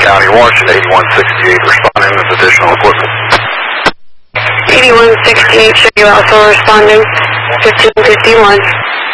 County, Washington, 8168, responding with additional equipment. 8168, show you also responding, 1551.